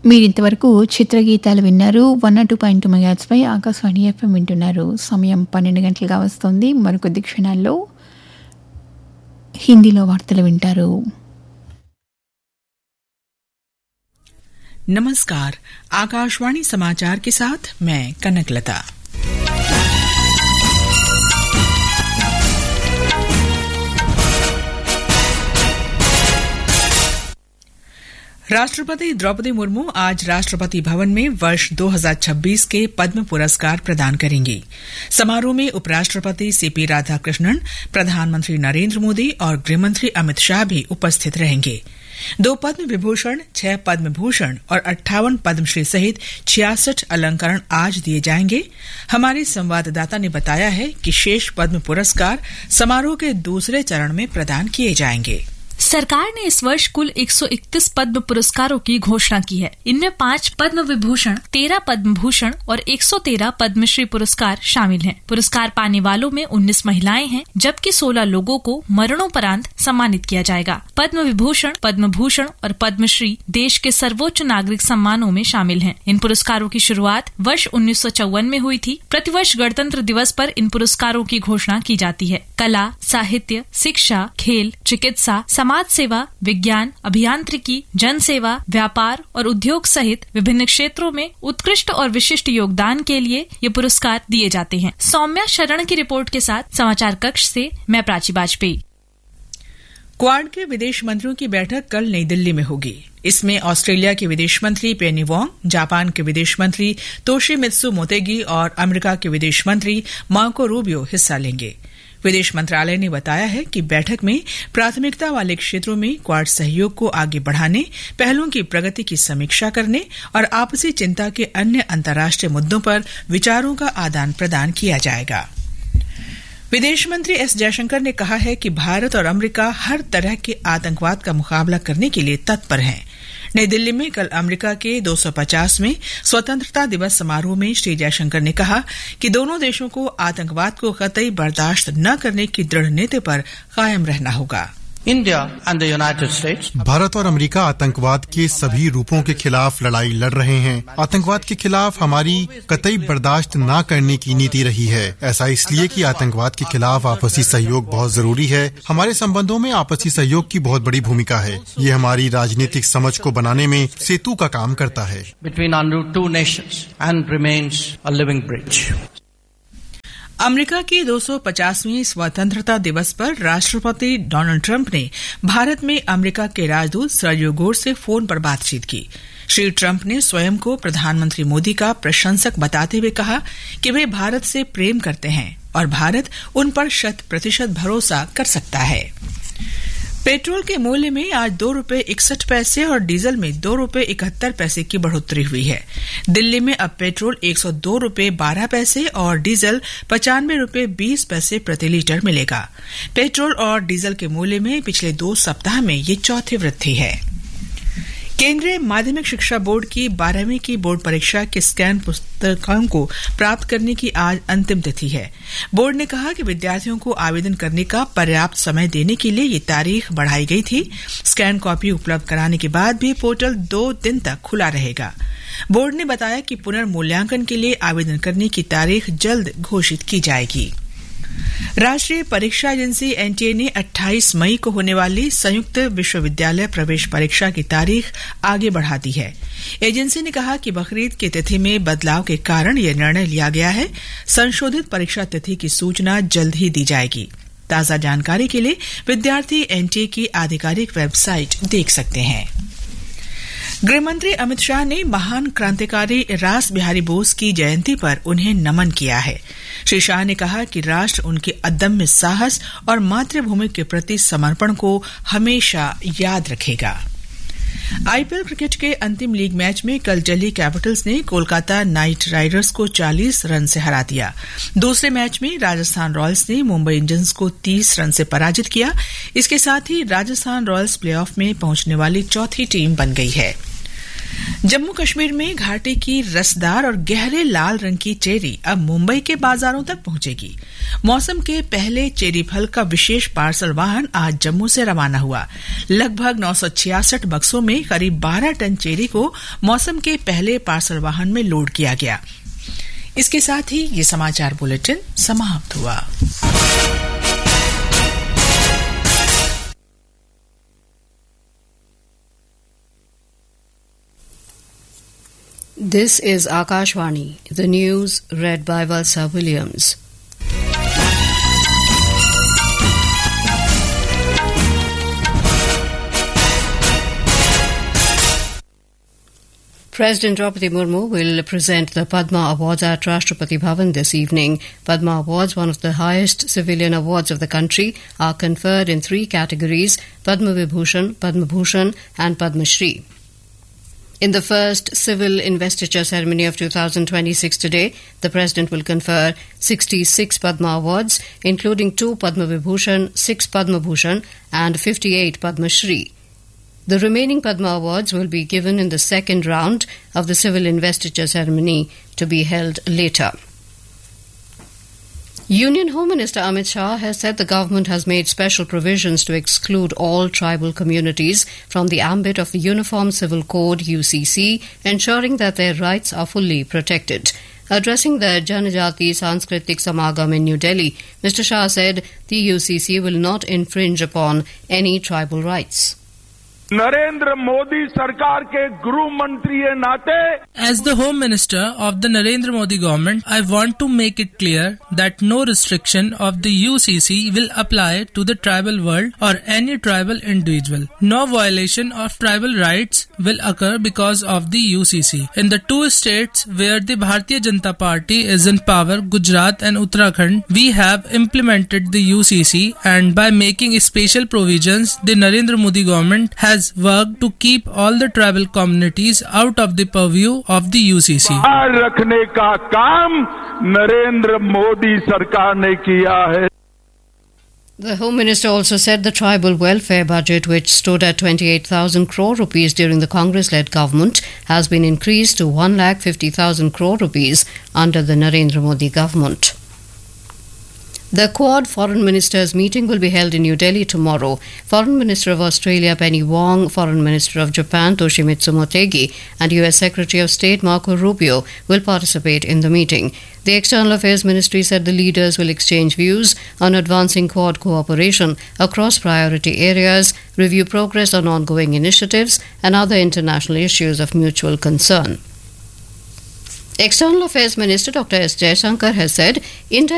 మీరింతవరకు చిత్రగీతాలు విన్నారు. 102.2 మెగాహెర్ట్జ్ పై ఆకాశవాణి FM వింటున్నారు. సమయం 12 గంటలుగా వస్తోంది. మరికొద్ది క్షణాల్లో హిందీలో వార్తలు వింటారు. नमस्कार, आकाशवाणी समाचार के साथ मैं कनकलता। राष्ट्रपति द्रौपदी मुर्मू आज राष्ट्रपति भवन में वर्ष 2026 के पद्म पुरस्कार प्रदान करेंगी। समारोह में उपराष्ट्रपति सीपी राधाकृष्णन, प्रधानमंत्री नरेंद्र मोदी और गृहमंत्री अमित शाह भी उपस्थित रहेंगे। 2 पद्म विभूषण, 6 पद्म भूषण और 58 पद्मश्री सहित 66 अलंकरण आज दिए जाएंगे। हमारे संवाददाता ने बताया है कि शेष पद्म पुरस्कार समारोह के दूसरे चरण में प्रदान किए जाएंगे। सरकार ने इस वर्ष कुल 131 पद्म पुरस्कारों की घोषणा की है। इनमें 5 पद्म विभूषण, 13 पद्म भूषण और 113 पद्मश्री पुरस्कार शामिल हैं। पुरस्कार पाने वालों में 19 महिलाएं हैं, जबकि 16 लोगों को मरणोपरांत सम्मानित किया जाएगा। पद्म विभूषण, पद्म भूषण और पद्मश्री देश के सर्वोच्च नागरिक सम्मानों में शामिल हैं। इन पुरस्कारों की शुरुआत वर्ष 1954 में हुई थी। प्रतिवर्ष गणतंत्र दिवस पर इन पुरस्कारों की घोषणा की जाती है। कला, साहित्य, शिक्षा, खेल, चिकित्सा, समाज सेवा, विज्ञान, अभियांत्रिकी, जन सेवा, व्यापार और उद्योग सहित विभिन्न क्षेत्रों में उत्कृष्ट और विशिष्ट योगदान के लिए ये पुरस्कार दिए जाते हैं। सौम्या शरण की रिपोर्ट के साथ समाचार कक्ष से मैं प्राची वाजपेयी। क्वाड के विदेश मंत्रियों की बैठक कल नई दिल्ली में होगी। इसमें ऑस्ट्रेलिया के विदेश मंत्री पेनी वोंग, जापान के विदेश मंत्री तोशिमित्सु मोतेगी और अमेरिका के विदेश मंत्री मार्को रूबियो हिस्सा लेंगे। विदेश मंत्रालय ने बताया है कि बैठक में प्राथमिकता वाले क्षेत्रों में क्वाड सहयोग को आगे बढ़ाने, पहलों की प्रगति की समीक्षा करने और आपसी चिंता के अन्य अंतर्राष्ट्रीय मुद्दों पर विचारों का आदान प्रदान किया जाएगा। विदेश मंत्री एस जयशंकर ने कहा है कि भारत और अमेरिका हर तरह के आतंकवाद का मुकाबला करने के लिए तत्पर हैं। नई दिल्ली में कल अमेरिका के 250वें स्वतंत्रता दिवस समारोह में श्री जयशंकर ने कहा कि दोनों देशों को आतंकवाद को कतई बर्दाश्त न करने की दृढ़ नीति पर कायम रहना होगा। India and the United states, Bharat और अमेरिका आतंकवाद के सभी रूपों के खिलाफ लड़ाई लड़ रहे हैं। आतंकवाद के खिलाफ हमारी कतई बर्दाश्त न करने की नीति रही है। ऐसा इसलिए कि आतंकवाद के खिलाफ आपसी सहयोग बहुत जरूरी है। हमारे संबंधों में आपसी सहयोग की बहुत बड़ी भूमिका है। ये हमारी राजनीतिक समझ को बनाने में सेतु का काम करता है। Between our two nations and remains a living bridge. America के 250वें स्वतंत्रता दिवस पर राष्ट्रपति डोनाल्ड ट्रंप ने भारत में अमेरिका के राजदूत सर्जियो गोर से फोन पर बातचीत की। श्री ट्रंप ने स्वयं को प्रधानमंत्री मोदी का प्रशंसक बताते हुए कहा कि वे भारत से प्रेम करते हैं और भारत उन पर 100% भरोसा कर सकता है। पेट्रोल के मूल्य में आज 2 रुपये 61 पैसे और डीजल में 2 रुपये 71 पैसे की बढ़ोतरी हुई है। दिल्ली में अब पेट्रोल 102 रुपये 12 पैसे और डीजल 95 रुपये 20 पैसे प्रति लीटर मिलेगा। पेट्रोल और डीजल के मूल्य में पिछले 2 सप्ताह में ये चौथी वृद्धि है। केंद्रीय माध्यमिक शिक्षा बोर्ड की 12वीं की बोर्ड परीक्षा के स्कैन पुस्तकों को प्राप्त करने की आज अंतिम तिथि है। बोर्ड ने कहा कि विद्यार्थियों को आवेदन करने का पर्याप्त समय देने के लिए ये तारीख बढ़ाई गई थी। स्कैन कॉपी उपलब्ध कराने के बाद भी पोर्टल 2 दिन तक खुला रहेगा। बोर्ड ने बताया कि पुनर्मूल्यांकन के लिए आवेदन करने की तारीख जल्द घोषित की जाएगी। राष्ट्रीय परीक्षा एजेंसी एनटीए ने 28 मई को होने वाली संयुक्त विश्वविद्यालय प्रवेश परीक्षा की तारीख आगे बढ़ा दी है। एजेंसी ने कहा कि बकरीद की तिथि में बदलाव के कारण यह निर्णय लिया गया है। संशोधित परीक्षा तिथि की सूचना जल्द ही दी जाएगी। ताजा जानकारी के लिए विद्यार्थी एनटीए की आधिकारिक वेबसाइट देख सकते हैं। गृहमंत्री अमित शाह ने महान क्रांतिकारी रास बिहारी बोस की जयंती पर उन्हें नमन किया है। श्री शाह ने कहा कि राष्ट्र उनके अदम्य साहस और मातृभूमि के प्रति समर्पण को हमेशा याद रखेगा। आईपीएल क्रिकेट के अंतिम लीग मैच में कल दिल्ली कैपिटल्स ने कोलकाता नाइट राइडर्स को 40 रन से हरा दिया। दूसरे मैच में राजस्थान रॉयल्स ने मुंबई इंडियंस को 30 रन से पराजित किया। इसके साथ ही राजस्थान रॉयल्स प्लेऑफ में पहुंचने वाली चौथी टीम बन गई है। जम्मू कश्मीर में घाटे की रसदार और गहरे लाल रंग की चेरी अब मुंबई के बाजारों तक पहुंचेगी। मौसम के पहले चेरी फल का विशेष पार्सल वाहन आज जम्मू से रवाना हुआ। लगभग 966 बक्सों में करीब 12 टन चेरी को मौसम के पहले पार्सल वाहन में लोड किया गया। इसके साथ ही ये समाचार बुलेटिन समाप्त हुआ। This is Akashvani, the news read by Valsa Williams. President Draupadi Murmu will present the Padma Awards at Rashtrapati Bhavan this evening. Padma Awards, one of the highest civilian awards of the country, are conferred in 3 categories: Padma Vibhushan, Padma Bhushan and Padma Shri. In the first civil investiture ceremony of 2026 today, the President will confer 66 Padma Awards, including 2 Padma Vibhushan, 6 Padma Bhushan and 58 Padma Shri. The remaining Padma Awards will be given in the second round of the civil investiture ceremony to be held later. Union Home Minister Amit Shah has said the government has made special provisions to exclude all tribal communities from the ambit of the Uniform Civil Code UCC, ensuring that their rights are fully protected. Addressing the Janajati Sanskritik Samagam in New Delhi, Mr. Shah said the UCC will not infringe upon any tribal rights. Narendra Modi सरकार के गृह मंत्री के नाते As the Home Minister of the Narendra Modi government, I want to make it clear that no restriction of the UCC will apply to the tribal world or any tribal individual. No violation of tribal rights will occur because of the UCC. In the 2 states where the Bharatiya Janata Party is in power, Gujarat and Uttarakhand, we have implemented the UCC, and by making special provisions, the Narendra Modi government has worked to keep all the tribal communities out of the purview of the UCC. बाहर रखने का काम नरेंद्र मोदी सरकार ने किया है. The Home Minister also said the tribal welfare budget, which stood at 28,000 crore rupees during the Congress-led government, has been increased to 1,50,000 crore rupees under the Narendra Modi government. The Quad Foreign Ministers meeting will be held in New Delhi tomorrow. Foreign Minister of Australia Penny Wong, Foreign Minister of Japan Toshimitsu Motegi and US Secretary of State Marco Rubio will participate in the meeting. The External Affairs Ministry said the leaders will exchange views on advancing Quad cooperation across priority areas, review progress on ongoing initiatives and other international issues of mutual concern. External Affairs Minister Dr. S. Jaishankar has said India